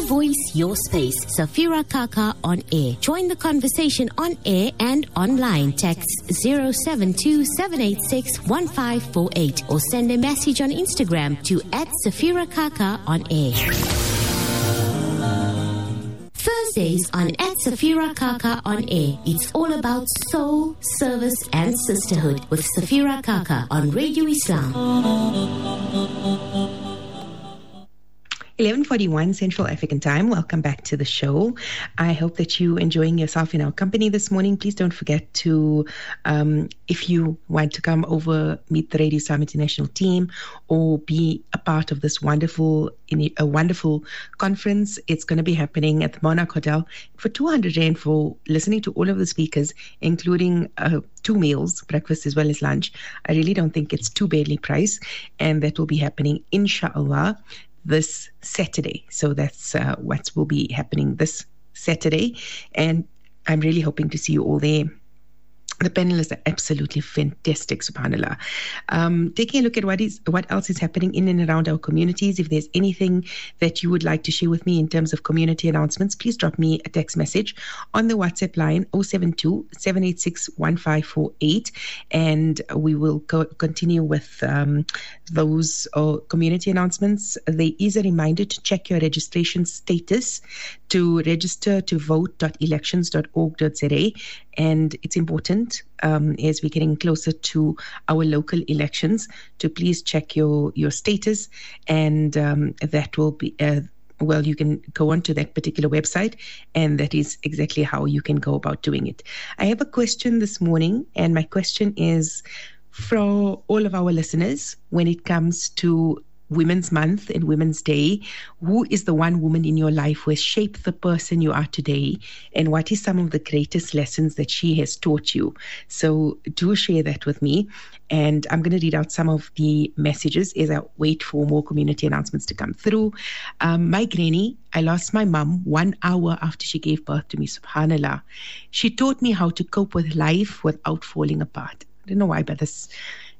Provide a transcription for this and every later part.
voice, your space. Safira Kaka on air. Join the conversation on air and online. Text 072-786-1548 or send a message on Instagram to @Safira Kaka on air. Thursdays on @Safira Kaka on air. It's all about soul, service and sisterhood with Safira Kaka on Radio Islam. 11:41 Central African Time. Welcome back to the show. I hope that you're enjoying yourself in our company this morning. Please don't forget to, if you want to come over, meet the Radio Islam International team or be a part of this wonderful conference. It's going to be happening at the Monarch Hotel for 200 Rand for listening to all of the speakers, including 2 meals, breakfast as well as lunch. I really don't think it's too badly priced, and that will be happening, inshallah, this Saturday. So that's what will be happening this Saturday. And I'm really hoping to see you all there. The panelists are absolutely fantastic, subhanAllah. Taking a look at what else is happening in and around our communities. If there's anything that you would like to share with me in terms of community announcements, please drop me a text message on the WhatsApp line 072-786-1548, and we will continue with those community announcements. There is a reminder to check your registration status to register to vote.elections.org.za, and it's important as we're getting closer to our local elections to please check your status, and that will be you can go onto that particular website, and that is exactly how you can go about doing it. I have a question this morning, and my question is for all of our listeners when it comes to Women's Month and Women's Day. Who is the one woman in your life who has shaped the person you are today, and what is some of the greatest lessons that she has taught you? So do share that with me, and I'm going to read out some of the messages as I wait for more community announcements to come through. My granny, I lost my mum 1 hour after she gave birth to me, subhanAllah. She taught me how to cope with life without falling apart. I don't know why, but it's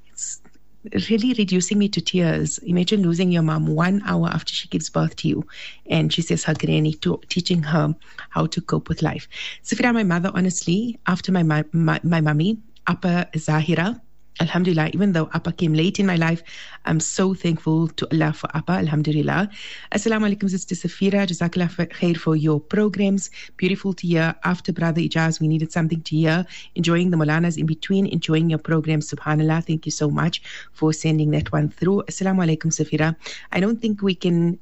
really reducing me to tears. Imagine losing your mom 1 hour after she gives birth to you, and she says her granny teaching her how to cope with life. Safira, my mother, honestly, after my mummy, Appa Zahira, alhamdulillah, even though Appa came late in my life, I'm so thankful to Allah for Appa, alhamdulillah. Assalamu alaikum, Sister Safira. Jazakallah khair for your programs. Beautiful to hear. After Brother Ijaz, we needed something to hear. Enjoying the Maulanas in between, enjoying your program, subhanAllah. Thank you so much for sending that one through. Assalamu alaikum, Safira. I don't think we can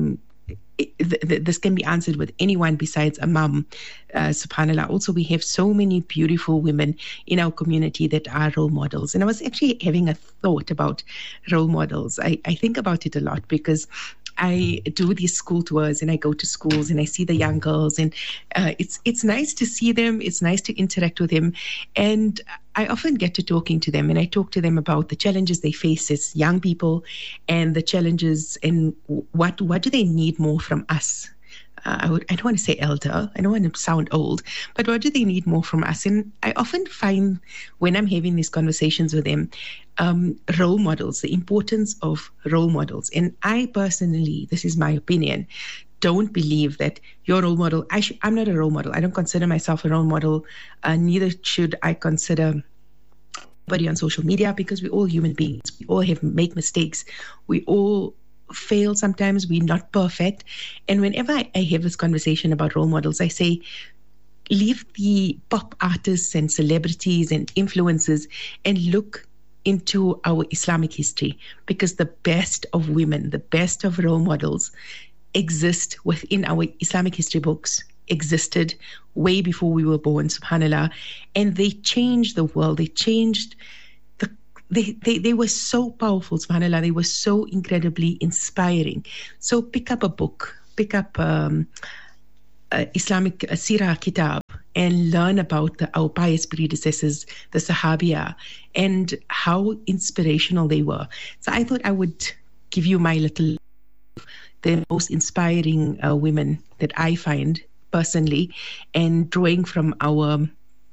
this can be answered with anyone besides a mum, subhanAllah. Also, we have so many beautiful women in our community that are role models. And I was actually having a thought about role models. I think about it a lot because I do these school tours and I go to schools and I see the young girls, and it's nice to see them. It's nice to interact with them. And I often get to talking to them, and I talk to them about the challenges they face as young people and the challenges and what do they need more from us. I don't want to say elder, I don't want to sound old, but what do they need more from us? And I often find when I'm having these conversations with them, role models, the importance of role models. And I personally, this is my opinion, don't believe that your role model, I'm not a role model. I don't consider myself a role model. Neither should I consider anybody on social media, because we're all human beings. We all make mistakes. We all fail sometimes. We're not perfect. And whenever I have this conversation about role models, I say, leave the pop artists and celebrities and influencers and look into our Islamic history, because the best of women, the best of role models exist within our Islamic history books, existed way before we were born, subhanAllah. And they changed the world. They changed they were so powerful, subhanAllah. They were so incredibly inspiring. So pick up a book, pick up Islamic Sirah Kitab, and learn about our pious predecessors, the Sahabiya, and how inspirational they were. So I thought I would give you the most inspiring women that I find personally, and drawing from our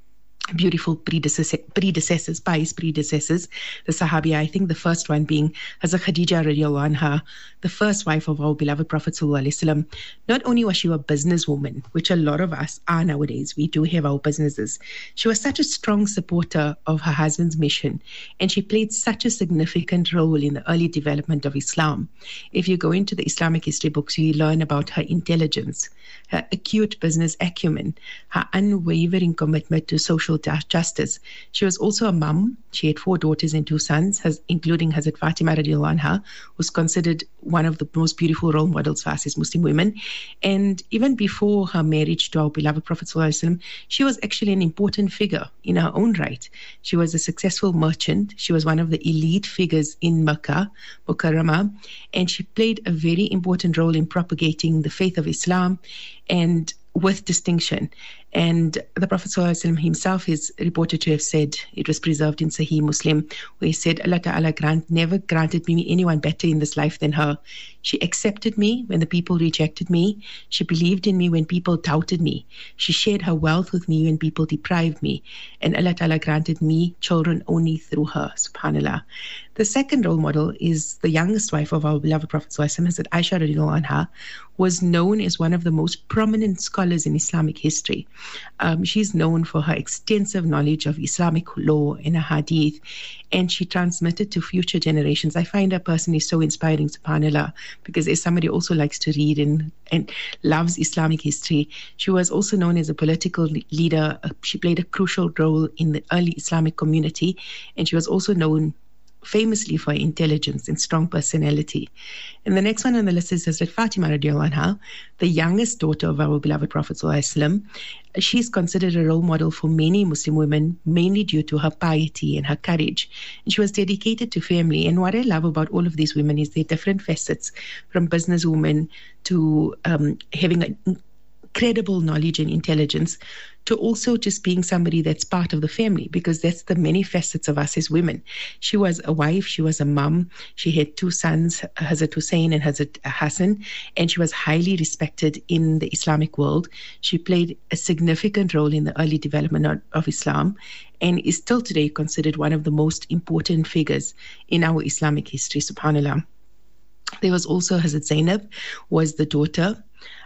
beautiful predecessors, pious predecessors, the Sahabiya. I think the first one being Hazrat Khadija radiallahu anha, the first wife of our beloved Prophet sallallahu alaihi wasallam. Not only was she a businesswoman, which a lot of us are nowadays, we do have our businesses. She was such a strong supporter of her husband's mission, and she played such a significant role in the early development of Islam. If you go into the Islamic history books, you learn about her intelligence, her acute business acumen, her unwavering commitment to social justice. She was also a mum. She had 4 daughters and 2 sons, including Hazrat Fatima radiallahu anha, who's considered one of the most beautiful role models for us as Muslim women. And even before her marriage to our beloved Prophet sallallahu alaihi wasallam, she was actually an important figure in her own right. She was a successful merchant. She was one of the elite figures in Makkah, Mukarramah, and she played a very important role in propagating the faith of Islam, and with distinction. And the Prophet ﷺ himself is reported to have said, it was preserved in Sahih Muslim, where he said, Allah Ta'ala never granted me anyone better in this life than her. She accepted me when the people rejected me. She believed in me when people doubted me. She shared her wealth with me when people deprived me. And Allah Ta'ala granted me children only through her, subhanAllah. The second role model is the youngest wife of our beloved Prophet ﷺ, Hazrat Aisha radiallahu anha, was known as one of the most prominent scholars in Islamic history. She's known for her extensive knowledge of Islamic law and hadith, and she transmitted to future generations. I find her personally so inspiring, subhanAllah, because as somebody also likes to read and loves Islamic history, she was also known as a political leader. She played a crucial role in the early Islamic community, and she was also known famously for intelligence and strong personality. And the next one on the list is Hazrat Fatima radiallahu anha, the youngest daughter of our beloved Prophet sallallahu alaihi wasallam. She's considered a role model for many Muslim women, mainly due to her piety and her courage. And she was dedicated to family. And what I love about all of these women is their different facets, from businesswomen to having an incredible knowledge and intelligence, to also just being somebody that's part of the family, because that's the many facets of us as women. She was a wife, she was a mum, she had 2 sons, Hazrat Hussein and Hazrat Hassan, and she was highly respected in the Islamic world. She played a significant role in the early development of Islam, and is still today considered one of the most important figures in our Islamic history, subhanAllah. There was also Hazrat Zainab, was the daughter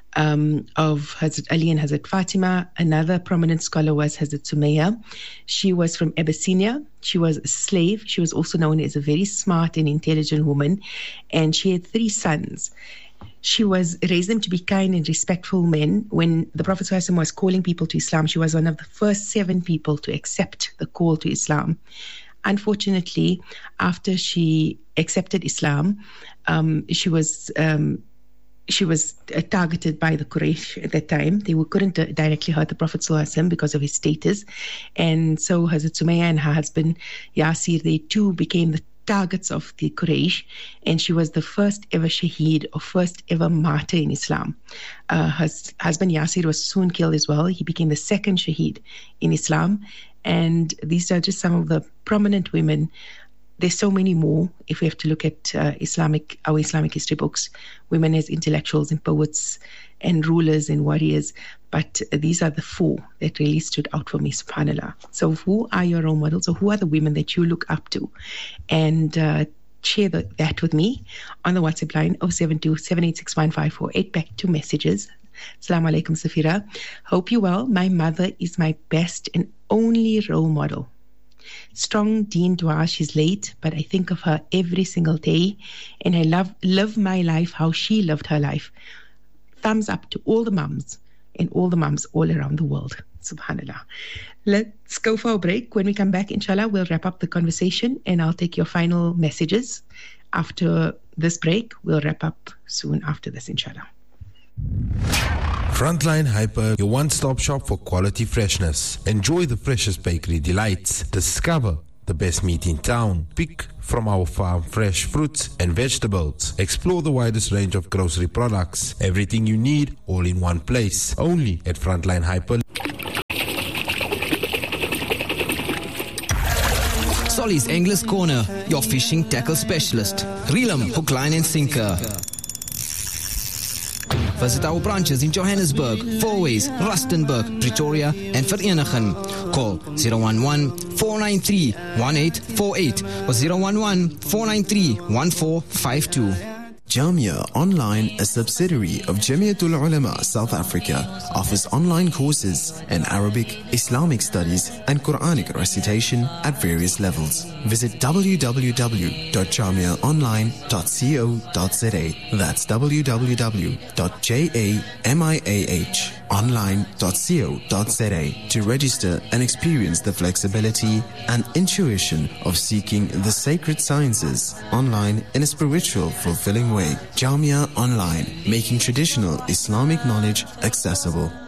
of Hazrat Ali and Hazrat Fatima. Another prominent scholar was Hazrat Sumayya. She was from Abyssinia. She was a slave. She was also known as a very smart and intelligent woman, and she had 3 sons. She raised them to be kind and respectful men. When the Prophet ﷺ was calling people to Islam, she was one of the first 7 people to accept the call to Islam. Unfortunately, after she accepted Islam, she was targeted by the Quraysh at that time. They couldn't directly hurt the Prophet ﷺ because of his status. And so Hazrat Sumayya and her husband Yasir, they too became the targets of the Quraysh, and she was the first ever shaheed, or first ever martyr in Islam. Her husband Yasir was soon killed as well. He became the second shaheed in Islam. And these are just some of the prominent women. There's so many more if we have to look at our Islamic history books, women as intellectuals and poets and rulers and warriors. But these are the 4 that really stood out for me, subhanAllah. So who are your role models, or who are the women that you look up to? And share that with me on the WhatsApp line 072-786-1548. Back to messages. Assalamu alaikum, Safira. Hope you're well. My mother is my best and only role model. Strong Deen Dua, she's late, but I think of her every single day, and I live my life how she lived her life. Thumbs up to all the mums and all the mums all around the world. Subhanallah. Let's go for a break. When we come back, inshallah, we'll wrap up the conversation, and I'll take your final messages. After this break, we'll wrap up soon after this, inshallah. Frontline Hyper, your one-stop shop for quality freshness. Enjoy the freshest bakery delights. Discover the best meat in town. Pick from our farm fresh fruits and vegetables. Explore the widest range of grocery products. Everything you need, all in one place. Only at Frontline Hyper. Solly's Anglers Corner, your fishing tackle specialist. Reel 'em, hook, line and sinker. Visit our branches in Johannesburg, Fourways, Rustenburg, Pretoria and Vereeniging. Call 011-493-1848 or 011-493-1452. Jamia Online, a subsidiary of Jamiatul Ulama South Africa, offers online courses in Arabic, Islamic studies and Quranic recitation at various levels. Visit www.jamiaonline.co.za. That's www.jamiaonline.co.za to register and experience the flexibility and intuition of seeking the sacred sciences online in a spiritual, fulfilling way. Jamia Online, making traditional Islamic knowledge accessible.